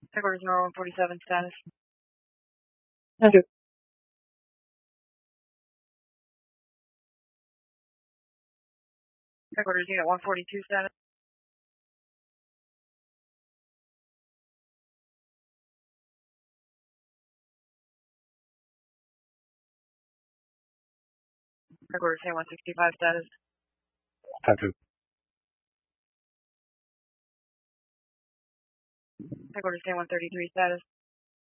Headquarters 0147 status. Okay. Headquarters unit 142 status. Headquarters unit 165 status. Copy. Headquarters unit 133 status.